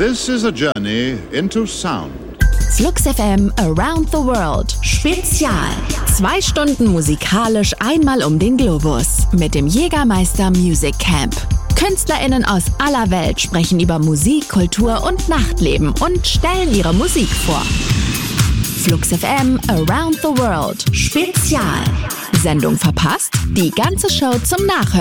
This is a journey into sound. Flux FM Around the World Spezial. 2 Stunden musikalisch einmal um den Globus mit dem Jägermeister Music Camp. KünstlerInnen aus aller Welt sprechen über Musik, Kultur und Nachtleben und stellen ihre Musik vor. Flux FM Around the World Spezial. Sendung verpasst? Die ganze Show zum Nachhören